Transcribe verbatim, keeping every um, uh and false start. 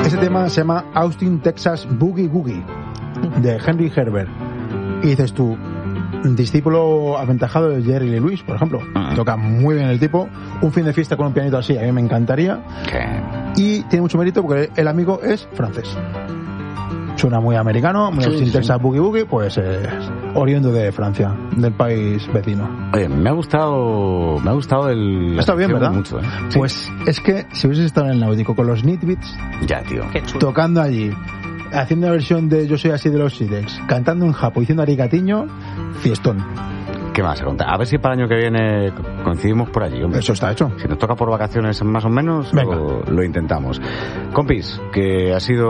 Ese tema se llama Austin, Texas Boogie Woogie, de Henry Herbert. Y dices tú, discípulo aventajado de Jerry Lee Lewis, por ejemplo. Uh-huh. Toca muy bien el tipo. Un fin de fiesta con un pianito así, a mí me encantaría. Okay. Y tiene mucho mérito porque el amigo es francés. Suena muy americano, muy sí, Austin, sí. Texas Boogie Woogie, pues eh, oriundo de Francia, del país vecino. Oye, me ha gustado, me ha gustado el... Está bien, ¿verdad? Mucho, ¿eh? Sí. Pues es que si hubieses estado en el náutico con los Nitbits, ya, tío, tocando allí, haciendo la versión de Yo soy así de los Sidex, cantando en japo, diciendo arigatiño, fiestón. ¿Qué más a contar? A ver si para el año que viene coincidimos por allí, hombre. Eso está hecho. Si nos toca por vacaciones más o menos, lo, lo intentamos. Compis, que ha sido